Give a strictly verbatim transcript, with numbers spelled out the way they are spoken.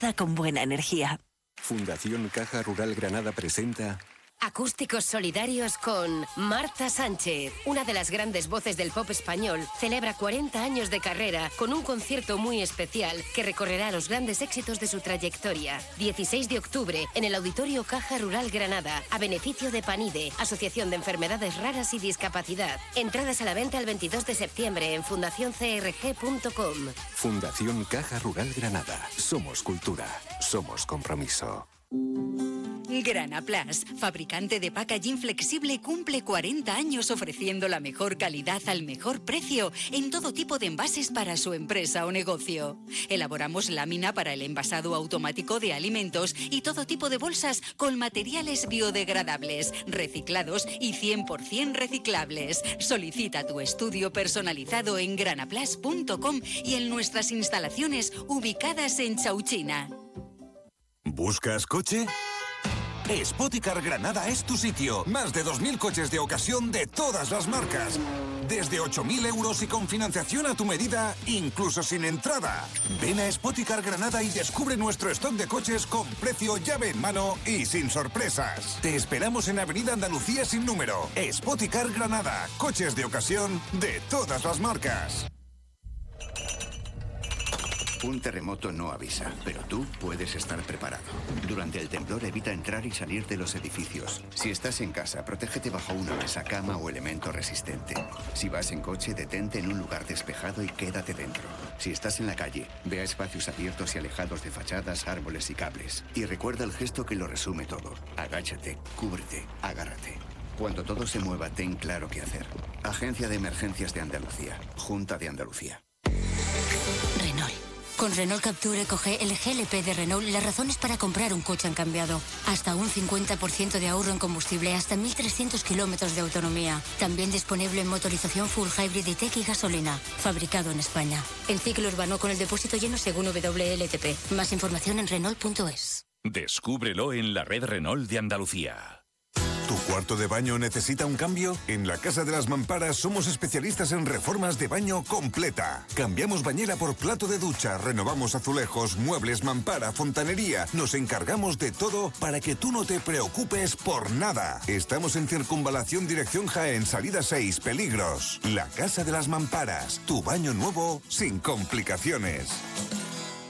Conecta con buena energía. Fundación Caja Rural Granada presenta... Acústicos solidarios con Marta Sánchez, una de las grandes voces del pop español, celebra cuarenta años de carrera con un concierto muy especial que recorrerá los grandes éxitos de su trayectoria. dieciséis de octubre en el Auditorio Caja Rural Granada, a beneficio de PANIDE, Asociación de Enfermedades Raras y Discapacidad. Entradas a la venta el veintidós de septiembre en fundación c r g punto com. Fundación Caja Rural Granada. Somos cultura. Somos compromiso. Granaplas, fabricante de packaging flexible, cumple cuarenta años ofreciendo la mejor calidad al mejor precio en todo tipo de envases para su empresa o negocio. Elaboramos lámina para el envasado automático de alimentos y todo tipo de bolsas con materiales biodegradables, reciclados y cien por ciento reciclables. Solicita tu estudio personalizado en granaplas punto com y en nuestras instalaciones ubicadas en Chauchina. ¿Buscas coche? Spoticar Granada es tu sitio. Más de dos mil coches de ocasión de todas las marcas. Desde ocho mil euros y con financiación a tu medida, incluso sin entrada. Ven a Spoticar Granada y descubre nuestro stock de coches con precio llave en mano y sin sorpresas. Te esperamos en Avenida Andalucía sin número. Spoticar Granada. Coches de ocasión de todas las marcas. Un terremoto no avisa, pero tú puedes estar preparado. Durante el temblor evita entrar y salir de los edificios. Si estás en casa, protégete bajo una mesa, cama o elemento resistente. Si vas en coche, detente en un lugar despejado y quédate dentro. Si estás en la calle, ve a espacios abiertos y alejados de fachadas, árboles y cables. Y recuerda el gesto que lo resume todo. Agáchate, cúbrete, agárrate. Cuando todo se mueva, ten claro qué hacer. Agencia de Emergencias de Andalucía. Junta de Andalucía. Renault. Con Renault Capture Eco G, el G L P de Renault, las razones para comprar un coche han cambiado. Hasta un cincuenta por ciento de ahorro en combustible, hasta mil trescientos kilómetros de autonomía. También disponible en motorización full hybrid y tech y gasolina. Fabricado en España. En ciclo urbano con el depósito lleno según W L T P. Más información en Renault punto es. Descúbrelo en la red Renault de Andalucía. ¿Tu cuarto de baño necesita un cambio? En la Casa de las Mamparas somos especialistas en reformas de baño completa. Cambiamos bañera por plato de ducha, renovamos azulejos, muebles, mampara, fontanería. Nos encargamos de todo para que tú no te preocupes por nada. Estamos en Circunvalación Dirección Jaén, salida seis, Peligros. La Casa de las Mamparas, tu baño nuevo sin complicaciones.